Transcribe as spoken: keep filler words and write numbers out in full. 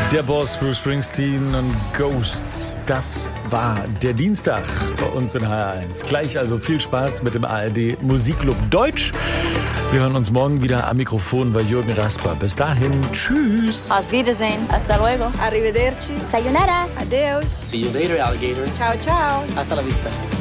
Der Boss Bruce Springsteen und Ghosts, das war der Dienstag bei uns in H R eins. Gleich also viel Spaß mit dem A R D Musikclub Deutsch. Wir hören uns morgen wieder am Mikrofon bei Jürgen Rasper. Bis dahin, tschüss. Auf Wiedersehen. Hasta luego. Arrivederci. Sayonara. Adeus. See you later, alligator. Ciao, ciao. Hasta la vista.